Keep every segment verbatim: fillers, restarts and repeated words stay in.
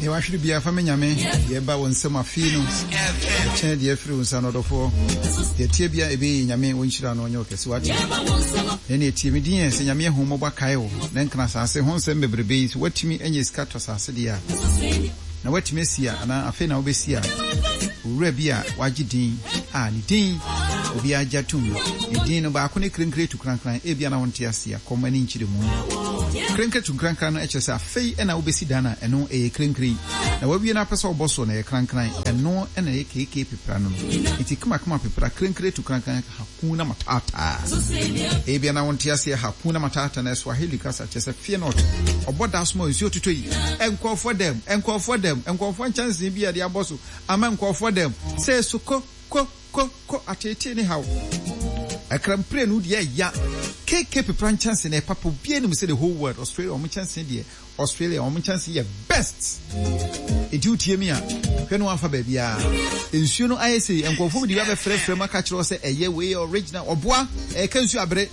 e wa hwere bia fa menyame ye ba won sem afi no chen de afiri unsa no dofo ye tie bia e be nyame won hira no onye okese wate ne ne tie medin ye se nyame hu mogba kae wo na nkna sase ho nsem bebrebe yi watimi enye sika to sase de a na watimi asia ana afi na obesia owura bia wagye din a ni din obi ajatum ni din no ba ko ne krenkre tu krankran e bia na wonte asia komani nchire mu krenkre tu krankran no echese afei ena obesi dana eno e krenkre na wawie na pesa oboso na e krankran eno ena e keke pepra no iti kama kama pepra krenkre tu krankran hakuna matata e bia na wonte asia hakuna matata na Swahili kasa chese fear not oboda small isi otutoyi enko for them enko for them enko for chance bia de aboso ama enko for them say suko ko ko ko atete ni how akram pre no de ya keke pepra chance na papa bia no say the whole world Australia o chance de Australia o chance ye best e duty mi a hwe no amfa ba bia ensuo no ayese enkofo de ba be frɛ frɛ maka kyerɛ say eye we original oboa e ka nsuo abre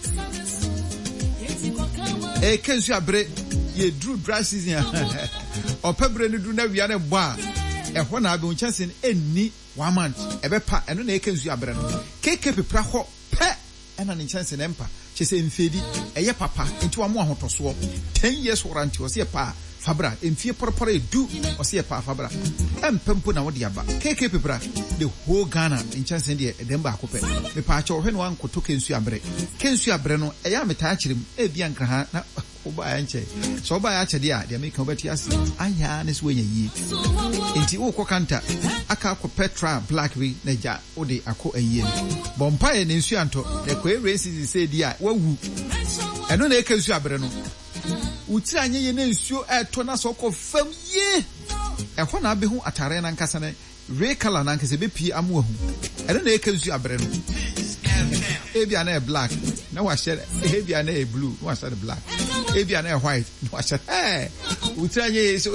e ka nsuo abre ye dru dry season opebre no du na wia ne bo a ehɔ na be chance enni one month ebepa eno na e ka nsuo abre no keke pepra ho pe ena ne chance na empa chese mfedi eye papa enti wa mo ahotoso ten years warranty ose pa fabra emfie porporo edu ose pa fabra empempo na wode aba keke pepra the whole Ghana in chance de edemba akope me pa acho hwe no ankoto kensu abre kensu abre no eye ameta akirem e bia nkra ha na oba ya nche so oba ya chede a de make obeti ase anya ne so wenya yi enti wo kokanta aka akọ petra black we na ja ode akọ ayie bompa ye ne nsu anto de ko races say di a wawu eno na ekensu abre no uti anye ye na nsuo eto na so ko fam ye ehọ na abehu atare na nkasa na ray color na nkasa be pie amoahu eno na ekensu abre no ebia na black na wa share ebia na blue wa share black ebia na white na wa share eh uti anye so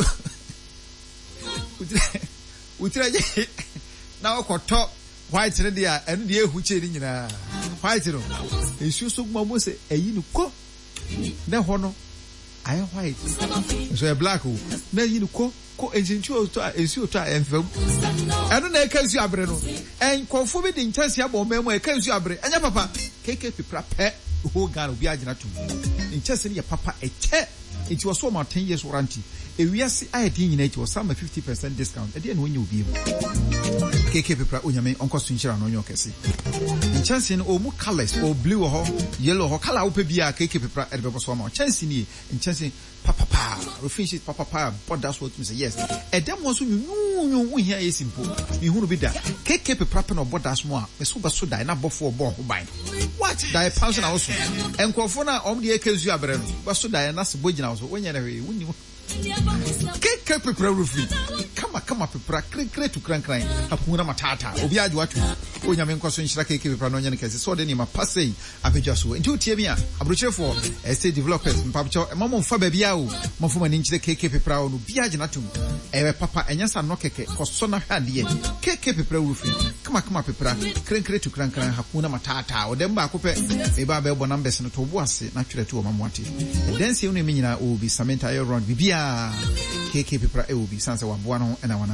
uti anye na okoto white ne dia eno dia ehu che ni nyina white no nsuo so gbo se eyi ni ko na ho no I white so a black na yi ni ko ko enjintu to ensuo to enfam eno na ekansu abre no en konfo bi di nchance abo memo ekansu abre anya papa keke pipra pe ho Ghana obi agina to nchance ne papa eche it was so ma ten years warranty ewiase ayedin nyina it was some fifty percent discount e dey no onye obi keke pipra onyame onko so nchira no onye okese nchance ne o mu colors o blue ho yellow ho color opa bia keke pipra e be so ma chance ne nchance papa pa refinish papa pa but that's what me say yes e dem wo so nyunyu wo hia yesimpo me hunu bi da keke pipra pe no bodas mo a me so ba so dai na bofo obo ho ban what dai pounds na wo so enkofo na om de ekezu abre no ba so dai na se bogina wo so wonya na we wuni keke pipra rufi kama kama pipra krekre tu kran kran apuna matata obi aju atu onya me nkoso nshira keke pipra no nya ne kase so de ni ma passei apedwa so nti otie mi a abrochefo estate developers mpapcho mamo mfa ba bia o mofo mani nchire keke pipra no bia gina tum ewe papa enyasa no keke koso na hwade keke pipra rufi kama kama pipra krekre tu kran kran apuna matata o dem ba akopɛ e ba ba bo numbers no to bo ase na twere tu o mamwate dense unu mi nyina obi samenta ayo round bibia keke pipra e obi sanse wa boa no na wana